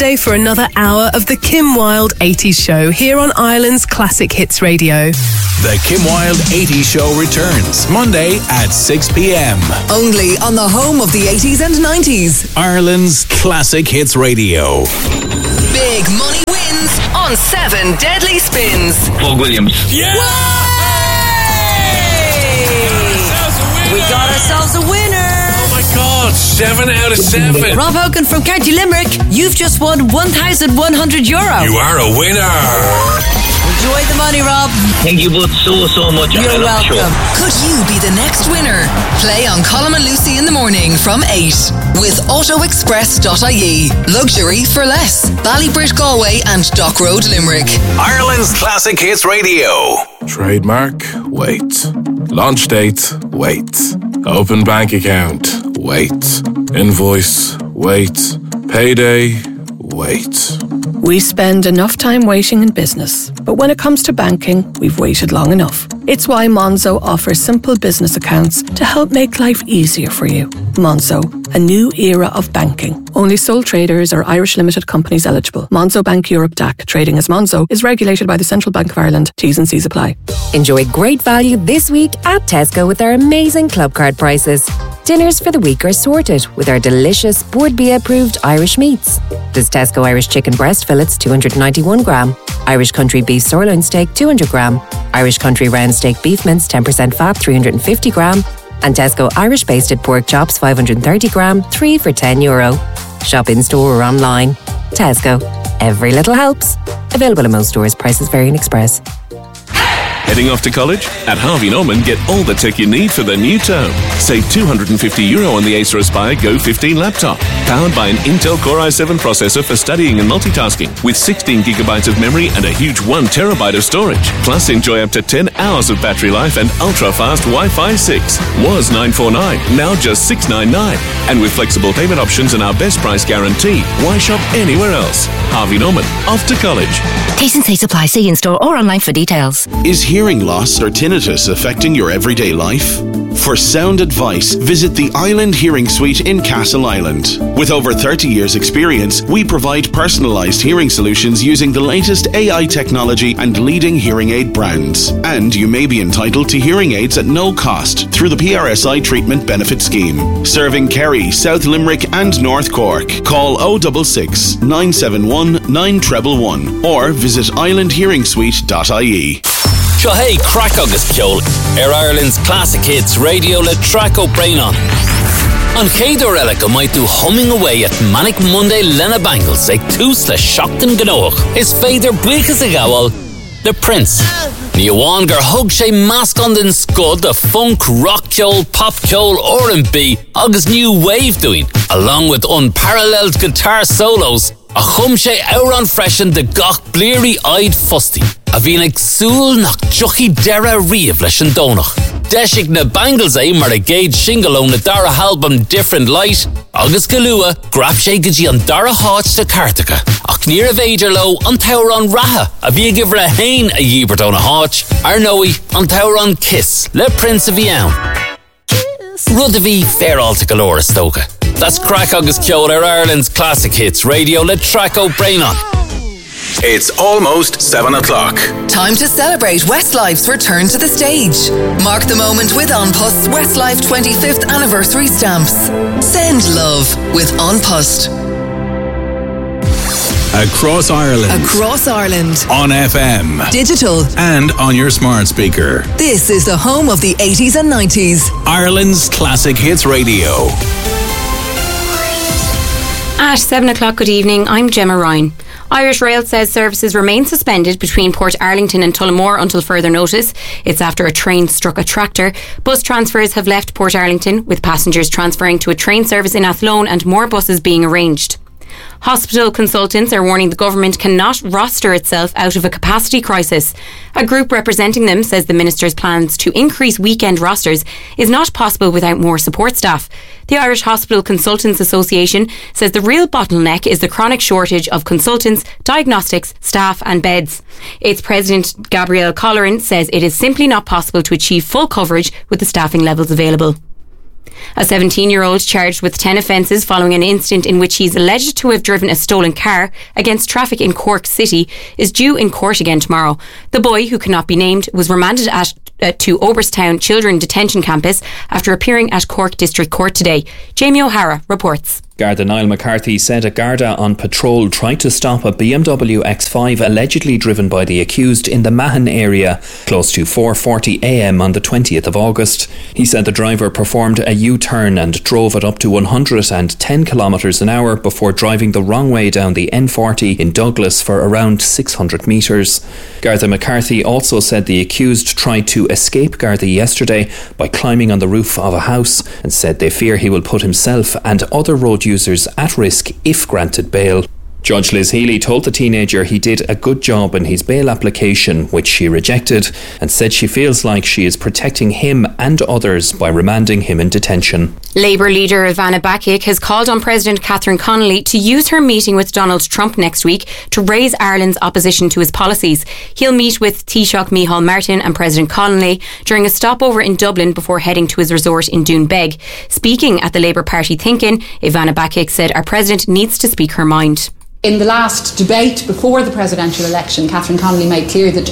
Day for another hour of the Kim Wilde 80s Show here on Ireland's Classic Hits Radio. The Kim Wilde 80s Show returns Monday at 6 p.m. Only on the home of the 80s and 90s. Ireland's Classic Hits Radio. Big money wins on 7 Deadly Spins. Paul Williams. Yeah! We got ourselves a winner. God, 7 out of 7. Rob Hogan from County Limerick, you've just won €1,100. You are a winner. Enjoy the money, Rob. Thank you both so much. You're welcome. Could you be the next winner? Play on Colin and Lucy in the morning from 8 with autoexpress.ie. Luxury for less. Ballybridge Galway and Dock Road Limerick. Ireland's Classic Hits Radio. Trademark, wait. Launch date, wait. Open bank account, wait. Invoice, wait. Payday, wait. We spend enough time waiting in business, but when it comes to banking, we've waited long enough. It's why Monzo offers simple business accounts to help make life easier for you. Monzo, a new era of banking. Only sole traders or Irish limited companies eligible. Monzo Bank Europe DAC, trading as Monzo, is regulated by the Central Bank of Ireland. T's and C's apply. Enjoy great value this week at Tesco with our amazing club card prices. Dinners for the week are sorted with our delicious Bord Bia approved Irish meats. There's Tesco Irish chicken breast fillets 291 gram, Irish country beef sirloin steak 200 gram, Irish country round steak beef mince 10% fat 350 gram, and Tesco Irish basted pork chops 530 gram, 3 for €10. Shop in store or online. Tesco. Every little helps. Available in most stores. Prices vary in Express. Heading off to college? At Harvey Norman, get all the tech you need for the new term. Save €250 on the Acer Aspire Go 15 laptop. Powered by an Intel Core i7 processor for studying and multitasking, with 16 gigabytes of memory and a huge 1 terabyte of storage. Plus, enjoy up to 10 hours of battery life and ultra-fast Wi-Fi 6. Was $949, now just $699. And with flexible payment options and our best price guarantee, why shop anywhere else? Harvey Norman, off to college. T&C Supply, see in-store or online for details. Is hearing loss or tinnitus affecting your everyday life? For sound advice, visit the Island Hearing Suite in Castle Island. With over 30 years' experience, we provide personalised hearing solutions using the latest AI technology and leading hearing aid brands. And you may be entitled to hearing aids at no cost through the PRSI Treatment Benefit Scheme. Serving Kerry, South Limerick and North Cork. Call 066 971 9111 or visit islandhearingsuite.ie. Seo hey, crack agus ceol Ireland's Classic Hits Radio le Traco Brainon. An chéadú eile go mbeidh tú humming away at Manic Monday Lena Bangles ag tús le seachtain gnóch. Is féidir buchas a gabháil The Prince. Ní amháin gur thug sé meascán den scud a funk, rock ceol, pop ceol, R&B agus new wave doing, along with unparalleled guitar solos. A chum sé áran freisin de gach bléirí-eyed fustí. A bhín ag súil nach jochi dera riamh leis an dónach. Deisig na Bangles é mar a géad single ón na dara album Different Light, agus go lua graf sé go dtí an dara háit de Cartacha. Ach níor a bhéidir lo an tower an ratha, a bhí ag a hain a dhíbert ón a háit, ar nóí an tower an Kiss, le Prince a bhí ann. Rud a bhí féráilte go leor a stocha. That's crack agus ceol Ireland's Classic Hits Radio le Traco Brainon. It's almost 7 o'clock. Time to celebrate Westlife's return to the stage. Mark the moment with OnPust's Westlife 25th anniversary stamps. Send love with OnPust. Across Ireland. Across Ireland. On FM. Digital. And on your smart speaker. This is the home of the 80s and 90s. Ireland's Classic Hits Radio. At 7 o'clock, good evening, I'm Gemma Ryan. Irish Rail says services remain suspended between Port Arlington and Tullamore until further notice. It's after a train struck a tractor. Bus transfers have left Port Arlington, with passengers transferring to a train service in Athlone and more buses being arranged. Hospital consultants are warning the government cannot roster itself out of a capacity crisis. A group representing them says the minister's plans to increase weekend rosters is not possible without more support staff. The Irish Hospital Consultants Association says the real bottleneck is the chronic shortage of consultants, diagnostics, staff and beds. Its president, Gabrielle Colleran, says it is simply not possible to achieve full coverage with the staffing levels available. A 17-year-old charged with 10 offences following an incident in which he's alleged to have driven a stolen car against traffic in Cork City is due in court again tomorrow. The boy, who cannot be named, was remanded to Oberstown Children Detention Campus after appearing at Cork District Court today. Jamie O'Hara reports. Garda Niall McCarthy said a Garda on patrol tried to stop a BMW X5 allegedly driven by the accused in the Mahon area close to 4:40am on the 20th of August. He said the driver performed a U-turn and drove at up to 110 kilometres an hour before driving the wrong way down the N40 in Douglas for around 600 metres. Garda McCarthy also said the accused tried to escape Garda yesterday by climbing on the roof of a house and said they fear he will put himself and other road users at risk if granted bail. Judge Liz Healy told the teenager he did a good job in his bail application, which she rejected, and said she feels like she is protecting him and others by remanding him in detention. Labour leader Ivana Bacik has called on President Catherine Connolly to use her meeting with Donald Trump next week to raise Ireland's opposition to his policies. He'll meet with Taoiseach Micheál Martin and President Connolly during a stopover in Dublin before heading to his resort in Doonbeg. Speaking at the Labour Party Think-In, Ivana Bacik said our president needs to speak her mind. In the last debate before the presidential election, Catherine Connolly made clear that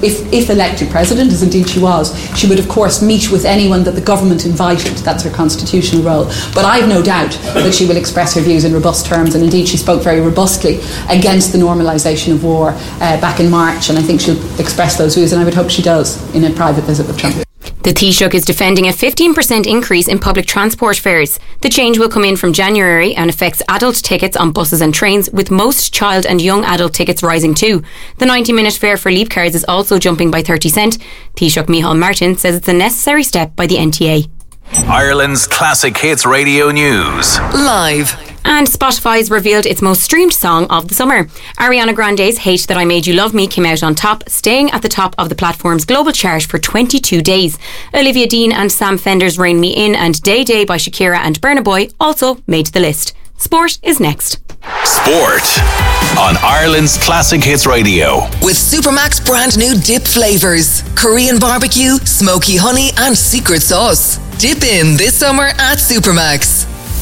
if elected president, as indeed she was, she would of course meet with anyone that the government invited. That's her constitutional role. But I have no doubt that she will express her views in robust terms, and indeed she spoke very robustly against the normalisation of war back in March, and I think she'll express those views, and I would hope she does in a private visit with Trump. The Taoiseach is defending a 15% increase in public transport fares. The change will come in from January and affects adult tickets on buses and trains, with most child and young adult tickets rising too. The 90-minute fare for Leap cards is also jumping by 30 cent. Taoiseach Micheál Martin says it's a necessary step by the NTA. Ireland's Classic Hits Radio News. Live. And Spotify's revealed its most streamed song of the summer. Ariana Grande's Hate That I Made You Love Me came out on top, staying at the top of the platform's global chart for 22 days. Olivia Dean and Sam Fender's Rein Me In and Day Day by Shakira and Burna Boy also made the list. Sport is next. Sport on Ireland's Classic Hits Radio. With Supermax brand new dip flavours. Korean barbecue, smoky honey and secret sauce. Dip in this summer at Supermax.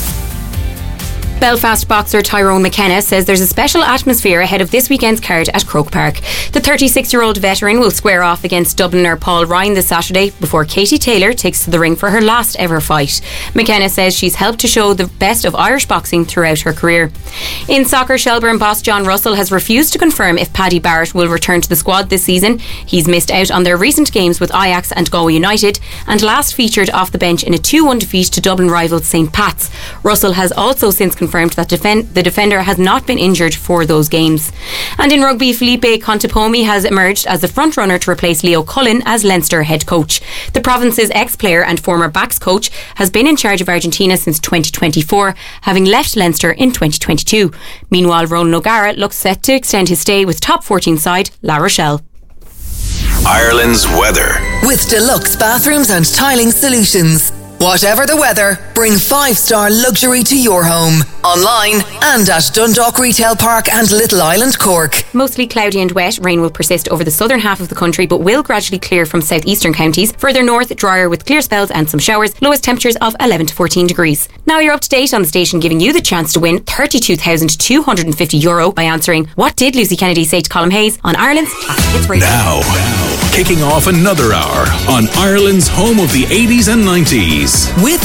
Belfast boxer Tyrone McKenna says there's a special atmosphere ahead of this weekend's card at Croke Park. The 36-year-old veteran will square off against Dubliner Paul Ryan this Saturday before Katie Taylor takes to the ring for her last ever fight. McKenna says she's helped to show the best of Irish boxing throughout her career. In soccer, Shelbourne boss John Russell has refused to confirm if Paddy Barrett will return to the squad this season. He's missed out on their recent games with Ajax and Galway United and last featured off the bench in a 2-1 defeat to Dublin rival St Pat's. Russell has also since confirmed that the defender has not been injured for those games. And in rugby, Felipe Contepomi has emerged as the front-runner to replace Leo Cullen as Leinster head coach. The province's ex-player and former backs coach has been in charge of Argentina since 2024, having left Leinster in 2022. Meanwhile, Ronan O'Gara looks set to extend his stay with top 14 side La Rochelle. Ireland's weather. With deluxe bathrooms and tiling solutions. Whatever the weather, bring 5-star luxury to your home. Online and at Dundalk Retail Park and Little Island, Cork. Mostly cloudy and wet, rain will persist over the southern half of the country but will gradually clear from southeastern counties. Further north, drier with clear spells and some showers. Lowest temperatures of 11 to 14 degrees. Now you're up to date on the station giving you the chance to win €32,250 by answering What Did Lucy Kennedy Say to Colm Hayes on Ireland's Classic Hits Radio. Now, kicking off another hour on Ireland's home of the 80s and 90s. With